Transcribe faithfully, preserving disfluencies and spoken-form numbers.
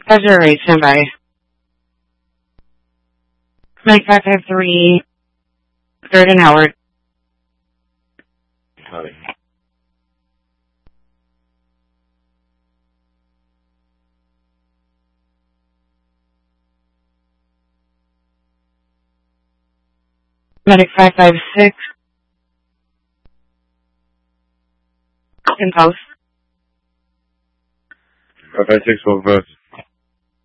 Pleasure, right, stand by. Mike five five three, third and Howard. Howdy. Medic five five six, in post. five five six, what post?